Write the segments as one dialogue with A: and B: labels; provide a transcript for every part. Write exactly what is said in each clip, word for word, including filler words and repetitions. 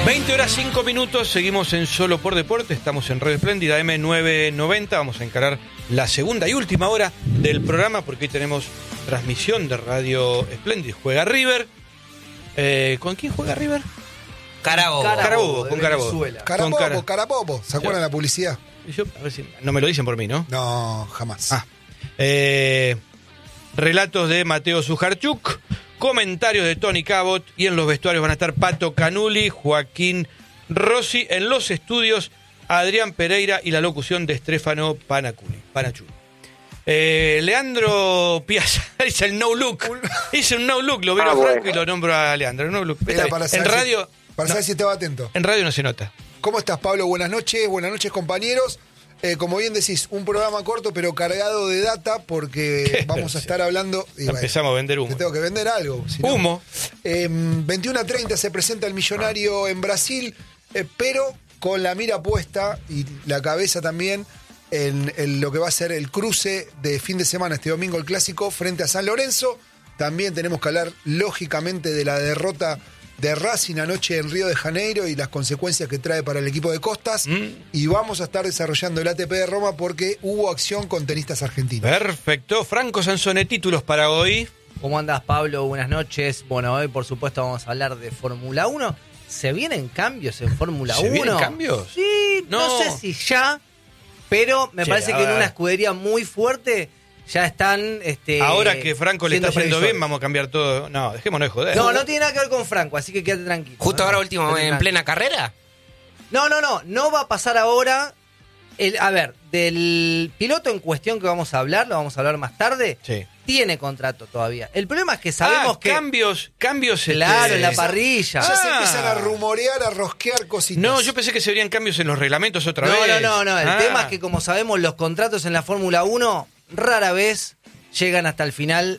A: veinte horas cinco minutos, seguimos en Solo por Deporte, estamos en Radio Espléndida eme novecientos noventa, vamos a encarar la segunda y última hora del programa porque hoy tenemos transmisión de Radio Espléndida. Juega River. Eh, ¿Con quién juega River?
B: Carabobo.
A: Carabobo, con Carabobo.
C: Carabobo,
A: Cara...
C: Carabobo. ¿Se acuerdan de la publicidad?
A: Yo, a ver si... No me lo dicen por mí, ¿no?
C: No, jamás.
A: Ah. Eh, relatos de Mateo Sujarchuk, comentarios de Tony Cabot y en los vestuarios van a estar Pato Canuli, Joaquín Rossi, en los estudios Adrián Pereira y la locución de Stefano Panaculi, Panachuli. Eh, Leandro Piazza dice el no look, dice un no look, lo veo
D: ah,
A: a Franco
D: bueno.
A: y lo nombro a Leandro. No look.
C: Era para
A: en radio,
C: si, para
A: no,
C: saber si estaba atento.
A: En radio no se nota.
C: ¿Cómo estás, Pablo? Buenas noches, buenas noches, compañeros. Eh, como bien decís, un programa corto pero cargado de data porque vamos a estar hablando... Y
A: empezamos
C: bueno,
A: a vender humo.
C: Te tengo que vender algo. Si no,
A: humo.
C: Eh, veintiuno a treinta se presenta el Millonario en Brasil, eh, pero con la mira puesta y la cabeza también en, en lo que va a ser el cruce de fin de semana, este domingo el Clásico, frente a San Lorenzo. También tenemos que hablar, lógicamente, de la derrota de Racing anoche en Río de Janeiro y las consecuencias que trae para el equipo de Costas. Mm. Y vamos a estar desarrollando el A T P de Roma porque hubo acción con tenistas argentinos.
A: Perfecto. Franco Sansone, títulos para hoy.
B: ¿Cómo andás, Pablo? Buenas noches. Bueno, hoy por supuesto vamos a hablar de Fórmula uno. ¿Se vienen cambios en Fórmula uno?
A: ¿Se vienen cambios?
B: Sí, no. no sé si ya, pero me che, parece que en una escudería muy fuerte ya están... Este,
A: ahora que Franco le está yendo
B: previsores.
A: bien, vamos a cambiar todo. No, dejémonos de joder.
B: No, no tiene nada que ver con Franco, así que quédate tranquilo.
E: ¿Justo
B: ¿no?
E: ahora último,
B: Quédate
E: en
B: tranquilo.
E: plena carrera?
B: No, no, no, no va a pasar ahora. El, a ver, del piloto en cuestión que vamos a hablar, lo vamos a hablar más tarde,
A: sí.
B: Tiene contrato todavía. El problema es que sabemos
A: ah,
B: que...
A: cambios, cambios...
B: Claro,
A: este...
B: en la parrilla.
C: Ya
A: ah.
C: se empiezan a rumorear, a rosquear cositas.
A: No, yo pensé que se verían cambios en los reglamentos otra
B: no,
A: vez.
B: No, no, no, el
A: ah.
B: tema es que como sabemos los contratos en la Fórmula uno rara vez llegan hasta el final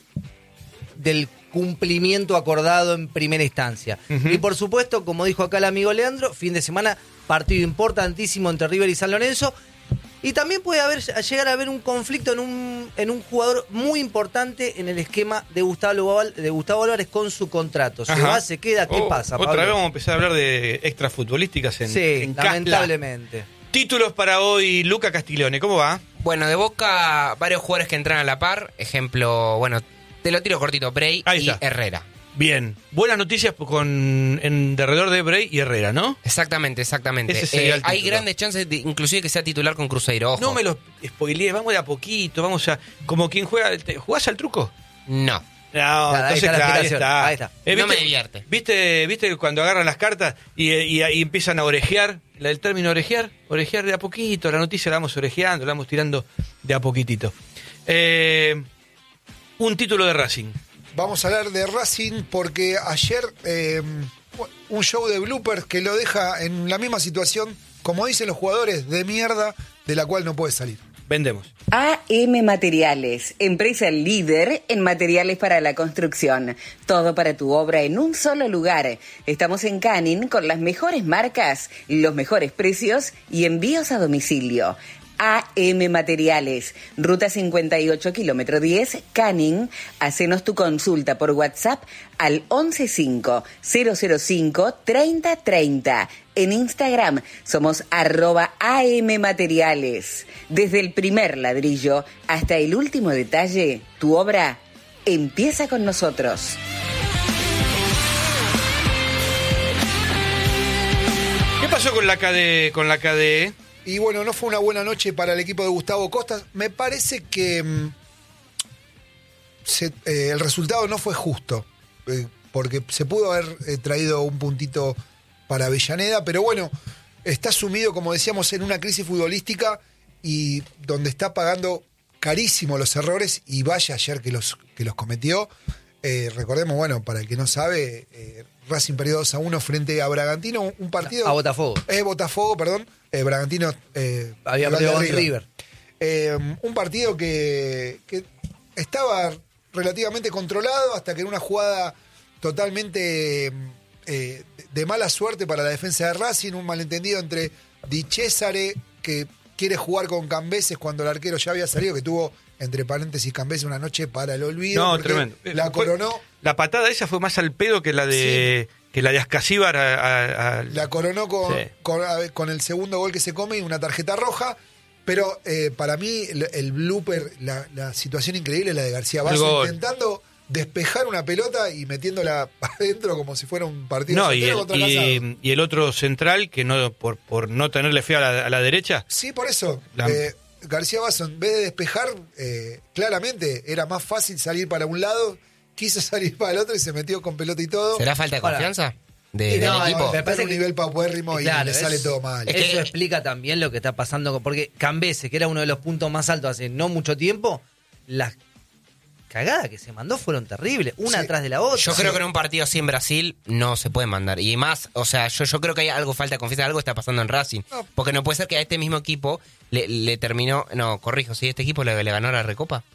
B: del cumplimiento acordado en primera instancia. Uh-huh. Y por supuesto, como dijo acá el amigo Leandro, fin de semana, partido importantísimo entre River y San Lorenzo. Y también puede haber llegar a haber un conflicto en un, en un jugador muy importante en el esquema de Gustavo, de Gustavo Álvarez con su contrato. ¿Se
A: Ajá.
B: va, se queda? ¿Qué
A: oh,
B: pasa,
A: Otra
B: Pablo?
A: vez vamos a empezar a hablar de extrafutbolísticas en,
B: sí,
A: en
B: lamentablemente.
A: Casla. Títulos para hoy, Luca Castiglione, ¿cómo va?
E: Bueno, de Boca, varios jugadores que entran a la par. Ejemplo, bueno, te lo tiro cortito, Bray y Herrera.
A: Bien, buenas noticias con en derredor de Bray y Herrera, ¿no?
E: Exactamente, exactamente.
A: Ese sería
E: eh,
A: el
E: hay
A: título.
E: grandes chances, de, inclusive que sea titular con Cruzeiro. Ojo.
A: No me lo spoileé, vamos de a poquito, vamos a... Como quien juega... ¿te, ¿Jugás al truco?
E: No.
A: No,
B: Claro, ahí
A: entonces
B: está la
A: claro, ahí
B: explicación,
A: está.
B: ahí está.
A: Eh,
E: No me divierte.
A: ¿Viste, viste cuando agarran las cartas y, y, y empiezan a orejear? La, el término orejear, orejear de a poquito, la noticia la vamos orejeando, la vamos tirando de a poquitito. Eh, un título de Racing.
C: Vamos a hablar de Racing porque ayer eh, un show de bloopers que lo deja en la misma situación, como dicen los jugadores, de mierda, de la cual no puede salir.
A: Vendemos.
F: A M Materiales, empresa líder en materiales para la construcción. Todo para tu obra en un solo lugar. Estamos en Canning con las mejores marcas, los mejores precios y envíos a domicilio. A M Materiales, Ruta cincuenta y ocho, kilómetro diez, Canning. Hacenos tu consulta por WhatsApp al once cinco cero cero cinco treinta treinta. En Instagram somos arroba A M Materiales. Desde el primer ladrillo hasta el último detalle, tu obra empieza con nosotros.
A: ¿Qué pasó con la K D E? Con la K D E?
C: Y bueno, no fue una buena noche para el equipo de Gustavo Costas. Me parece que mm, se, eh, el resultado no fue justo, eh, porque se pudo haber eh, traído un puntito para Avellaneda, pero bueno, está sumido, como decíamos, en una crisis futbolística y donde está pagando carísimo los errores, y vaya ayer que los, que los cometió. Eh, recordemos, bueno, para el que no sabe, eh, Racing perdió dos a uno frente a Bragantino, un, un partido...
B: A Botafogo.
C: Eh, Botafogo, perdón. Eh, Bragantino... Eh,
B: Había perdido con River.
C: River. Eh, un partido que, que estaba relativamente controlado hasta que en una jugada totalmente eh, de mala suerte para la defensa de Racing, un malentendido entre Di Cesare, que quiere jugar con Cambeses cuando el arquero ya había salido, que tuvo, entre paréntesis, Cambeses una noche para el olvido.
A: No, tremendo.
C: La coronó.
A: La patada esa fue más al pedo que la de... Sí. que la de Ascasíbar a, a, a...
C: La coronó con,
A: sí.
C: con, con el segundo gol que se come y una tarjeta roja. Pero eh, para mí el, el blooper, la, la situación increíble es la de García Basso intentando despejar una pelota y metiéndola adentro como si fuera un partido
A: no, y el,
C: contra
A: y, y el otro central que no por, por no tenerle fe a la, a la derecha.
C: Sí, por eso.
A: La...
C: Eh, García Basso, en vez de despejar, eh, claramente era más fácil salir para un lado, quiso salir para el otro y se metió con pelota y todo.
E: ¿Será falta de confianza? De,
C: no,
E: del equipo.
C: Me parece un nivel paupérrimo y
B: claro,
C: le
B: es,
C: sale todo mal.
B: Es que eso explica también lo que está pasando, porque Cambese, que era uno de los puntos más altos hace no mucho tiempo, las cagadas que se mandó fueron terribles, una
C: sí.
B: atrás de la otra.
E: Yo creo que en un partido así en Brasil no se puede mandar. Y más, o sea, yo, yo creo que hay algo, falta de confianza, algo está pasando en Racing.
C: No.
E: Porque no puede ser que a este mismo equipo le, le terminó, no, corrijo, ¿sí? Este equipo le, le ganó la Recopa.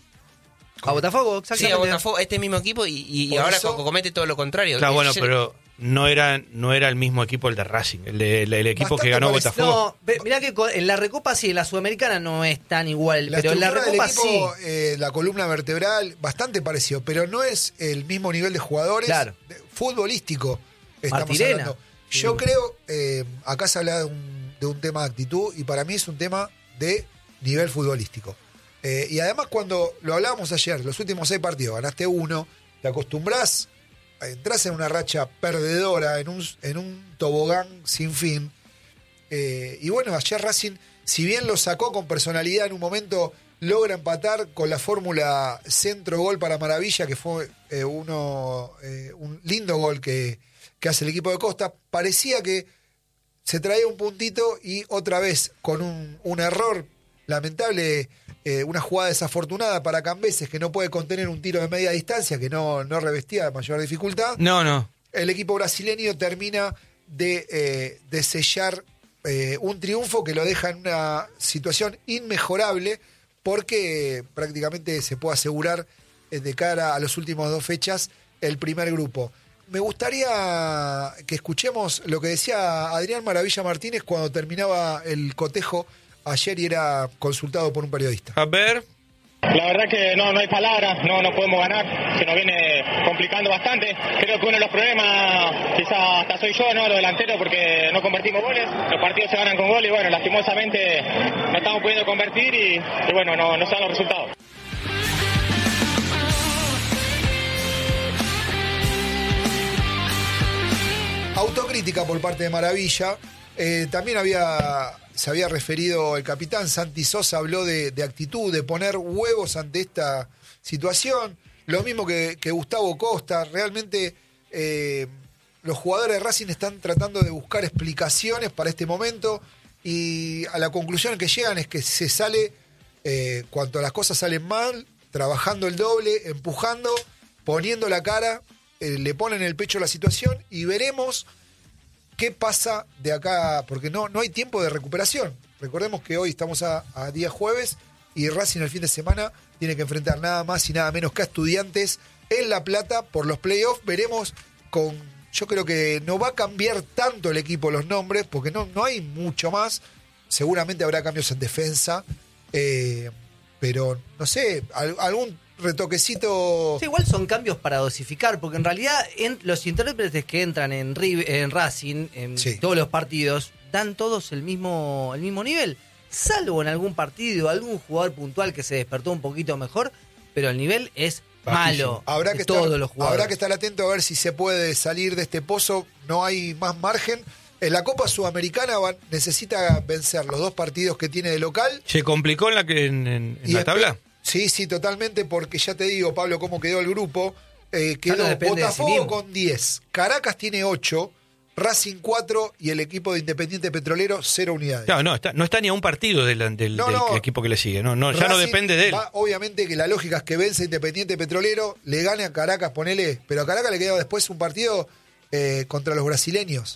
B: A Botafogo, exactamente.
E: Sí, a Botafogo, este mismo equipo y, y ahora
C: eso,
E: comete todo lo contrario.
A: Claro, bueno,
E: Yo,
A: pero no era, no era el mismo equipo el de Racing, el, de, el, el equipo
C: Bastante
A: que ganó
C: parecido.
A: Botafogo.
B: No, mirá que en la Recopa sí, en la Sudamericana no es tan igual,
C: La
B: pero en la
C: estructura
B: Recopa
C: del equipo,
B: sí.
C: eh, la columna vertebral, bastante parecido, pero no es el mismo nivel de jugadores.
B: Claro.
C: De, futbolístico estamos
B: Martirena.
C: hablando. Yo
B: Sí.
C: creo, eh, acá se habla de un, de un tema de actitud y para mí es un tema de nivel futbolístico. Eh, y además cuando lo hablábamos ayer, los últimos seis partidos, ganaste uno, te acostumbrás, entras en una racha perdedora, en un, en un tobogán sin fin. Eh, y bueno, ayer Racing, si bien lo sacó con personalidad en un momento, logra empatar con la fórmula centro-gol para Maravilla, que fue eh, uno eh, un lindo gol que, que hace el equipo de Costa. Parecía que se traía un puntito y otra vez con un, un error lamentable, eh, una jugada desafortunada para Cambeses, que no puede contener un tiro de media distancia, que no, no revestía de mayor dificultad.
A: No, no.
C: El equipo brasileño termina de, eh, de sellar eh, un triunfo que lo deja en una situación inmejorable, porque prácticamente se puede asegurar eh, de cara a las últimas dos fechas el primer grupo. Me gustaría que escuchemos lo que decía Adrián Maravilla Martínez cuando terminaba el cotejo ayer y era consultado por un periodista.
A: A ver.
D: La verdad que no, no hay palabras, no, no podemos ganar, se nos viene complicando bastante. Creo que uno de los problemas quizás hasta soy yo, ¿no? Los delanteros, porque no convertimos goles, los partidos se ganan con goles y bueno, lastimosamente no estamos pudiendo convertir y, y bueno, no, no se dan los resultados.
C: Autocrítica por parte de Maravilla. Eh, también había, se había referido el capitán Santi Sosa, habló de, de actitud, de poner huevos ante esta situación. Lo mismo que, que Gustavo Costa. Realmente eh, los jugadores de Racing están tratando de buscar explicaciones para este momento y a la conclusión que llegan es que se sale, eh, cuando las cosas salen mal, trabajando el doble, empujando, poniendo la cara, eh, le ponen el pecho a la situación y veremos qué pasa de acá, porque no, no hay tiempo de recuperación. Recordemos que hoy estamos a, a día jueves y Racing el fin de semana tiene que enfrentar nada más y nada menos que a Estudiantes en La Plata por los playoffs. Veremos con... Yo creo que no va a cambiar tanto el equipo los nombres, porque no, no hay mucho más. Seguramente habrá cambios en defensa, eh, pero no sé, algún retoquecito.
B: Sí, igual son cambios para dosificar, porque en realidad en, los intérpretes que entran en, en Racing, en
C: sí.
B: todos los partidos, dan todos el mismo, el mismo nivel, salvo en algún partido, algún jugador puntual que se despertó un poquito mejor, pero el nivel es malo.
C: Habrá que,
B: de
C: estar,
B: todos los jugadores.
C: habrá que estar atento a ver si se puede salir de este pozo, no hay más margen. En la Copa Sudamericana van, necesita vencer los dos partidos que tiene de local.
A: ¿Se complicó en la, que, en, en, en la tabla?
C: Sí, sí, totalmente, porque ya te digo, Pablo, cómo quedó el grupo. Eh, quedó
B: no
C: Botafogo
B: de sí
C: con diez, Caracas tiene ocho, Racing cuatro y el equipo de Independiente Petrolero cero unidades.
A: Claro, no está, no está ni a un partido del, del,
C: No,
A: del
C: no.
A: equipo que le sigue. No, no, ya
C: Racing
A: no depende de él.
C: Va, obviamente que la lógica es que vence Independiente Petrolero, le gane a Caracas, ponele, pero a Caracas le queda después un partido eh, contra los brasileños.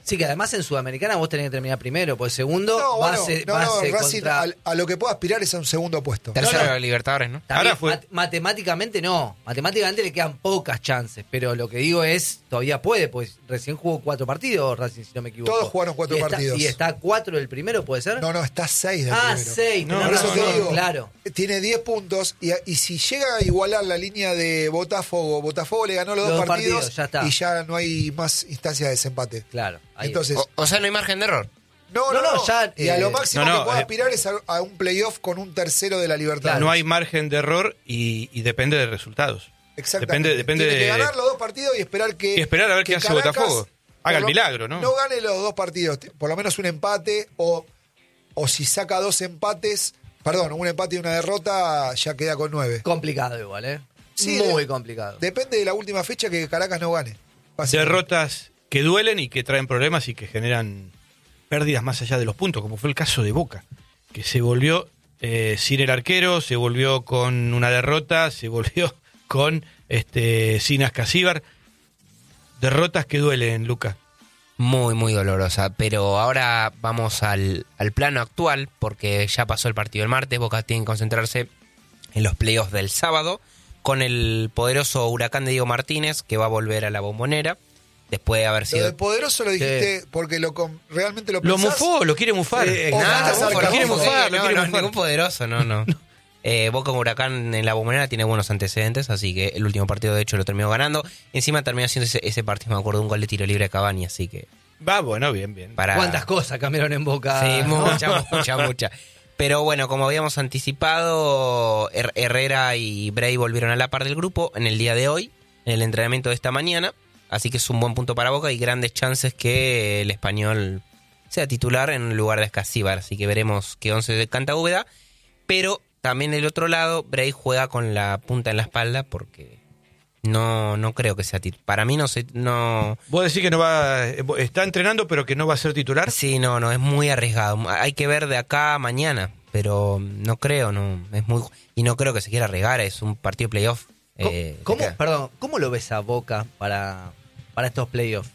B: Sí, que además en Sudamericana vos tenés que terminar primero, pues segundo
C: No, bueno,
B: base,
C: no,
B: base
C: no, Racing
B: contra...
C: a, a lo que puede aspirar es a un segundo puesto.
E: Tercero
B: No, no.
E: de Libertadores, ¿no?
B: También,
A: Ahora fue-
B: mat- matemáticamente no, matemáticamente le quedan pocas chances, pero lo que digo es, todavía puede, pues recién jugó cuatro partidos Racing, si no me equivoco.
C: Todos jugaron cuatro
B: Y está-
C: partidos.
B: Y está cuatro del primero, ¿puede ser?
C: No, no, está seis del
B: ah,
C: primero.
B: seis,
A: No,
B: tenés
C: Por eso
A: no,
C: te
B: razón,
C: digo,
B: claro.
C: tiene diez puntos y, y si llega a igualar la línea de Botafogo, Botafogo le ganó los,
B: Los
C: dos
B: dos
C: partidos,
B: partidos, ya está.
C: y ya no hay más instancias de desempate.
B: Claro. ahí
C: Entonces,
E: O, o sea, no hay margen de error.
C: no, no,
B: no,
C: no,
B: ya,
C: y a
B: eh,
C: lo máximo
A: no, no,
C: que puede
A: eh,
C: aspirar es a, a un playoff con un tercero de la Libertad.
A: No hay margen de error y, y depende de resultados.
C: Exactamente.
A: Depende, depende
C: Tiene que
A: de...
C: ganar los dos partidos y esperar que.
A: Y esperar a ver
C: que
A: qué hace
C: Caracas,
A: Botafogo. Haga el
C: por lo-
A: milagro, ¿no?
C: No gane los dos partidos, por lo menos un empate o, o si saca dos empates, perdón, un empate y una derrota, ya queda con nueve.
B: Complicado igual, ¿eh?
C: Sí,
B: Muy
C: de-
B: complicado.
C: Depende de la última fecha que Caracas no gane. básicamente.
A: Derrotas que duelen y que traen problemas y que generan pérdidas más allá de los puntos, como fue el caso de Boca, que se volvió eh, sin el arquero, se volvió con una derrota, se volvió con este Sinas Casíbar. Derrotas que duelen, Luca.
E: Muy, muy dolorosa. Pero ahora vamos al, al plano actual, porque ya pasó el partido el martes. Boca tiene que concentrarse en los playoffs del sábado, con el poderoso Huracán de Diego Martínez, que va a volver a la Bombonera, después de haber
C: Lo
E: sido...
C: de poderoso lo dijiste porque lo com- realmente lo
A: Lo
C: pensás.
A: mufó, lo quiere mufar.
B: Sí,
C: O
E: Nada,
C: fracasar
E: no,
A: lo quiere
C: campo.
A: mufar, lo
E: no,
A: quiere
E: no,
A: mufar.
E: ningún poderoso, no, no. Eh, Boca con Huracán en la Bombonera tiene buenos antecedentes, así que el último partido de hecho lo terminó ganando. Encima terminó siendo ese, ese partido, me acuerdo, un gol de tiro libre a Cavani, así que...
A: Va, bueno, bien, bien.
E: Para...
B: ¿Cuántas cosas cambiaron en Boca?
E: Sí,
B: ¿no?
E: mucha, mucha, mucha. Pero bueno, como habíamos anticipado, Her- Herrera y Bray volvieron a la par del grupo en el día de hoy, en el entrenamiento de esta mañana. Así que es un buen punto para Boca y grandes chances que el español sea titular en lugar de Escasíbar. Así que veremos qué once canta Úbeda. Pero también del otro lado, Bray juega con la punta en la espalda porque no, no creo que sea titular. Para mí no sé, no...
A: Vos decís que no va, está entrenando, pero que no va a ser titular.
E: Sí, no, no, es muy arriesgado. Hay que ver de acá a mañana, pero no creo, no, es muy... Y no creo que se quiera arriesgar, es un partido de playoff.
B: ¿Cómo,
E: eh,
B: cómo-
E: de-
B: perdón, ¿cómo lo ves a Boca para, para estos playoffs?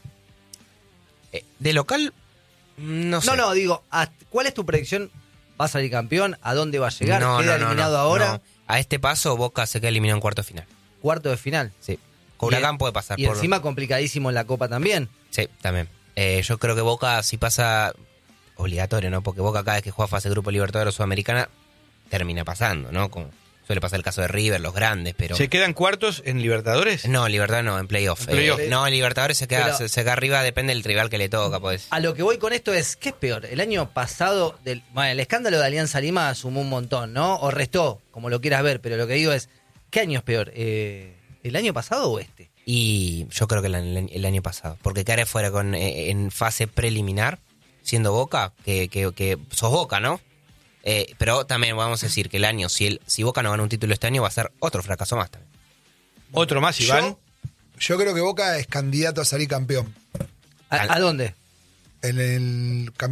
E: eh, de local, no sé.
B: No, no, digo, ¿a- ¿cuál es tu predicción? ¿Va a salir campeón? ¿A dónde va a llegar?
E: No,
B: ¿Queda
E: no, no,
B: eliminado
E: no,
B: ahora?
E: no. A este paso, Boca se queda eliminado en cuarto de final.
B: Cuarto de final.
E: Sí. Con Huracán puede pasar.
B: Y
E: por-
B: encima complicadísimo en la Copa también.
E: Sí, también. Eh, yo creo que Boca, si pasa, obligatorio, ¿no? Porque Boca cada vez que juega fase Grupo Libertadores o Sudamericana, termina pasando, ¿no? Como suele pasar el caso de River, los grandes, pero...
A: ¿Se quedan cuartos en Libertadores?
E: No, Libertadores no, en playoff.
A: En playoff.
E: Eh, no, en Libertadores se queda,
B: Pero-
E: se, se queda arriba, depende del rival que le toca, pues.
B: A lo que voy con esto es, ¿qué es peor? El año pasado, del, bueno, el escándalo de Alianza Lima sumó un montón, ¿no? O restó, como lo quieras ver, pero lo que digo es, ¿qué año es peor? Eh, ¿El año pasado o este?
E: Y yo creo que el, el- el año pasado. Porque quedar fuera con, eh, en fase preliminar, siendo Boca, que, que, que sos Boca, ¿no? Eh, pero también vamos a decir que el año, si, el, si Boca no gana un título este año, va a ser otro fracaso más también.
A: Otro más, Iván.
C: Yo, yo creo que Boca es candidato a salir campeón.
B: ¿A, a dónde?
C: En el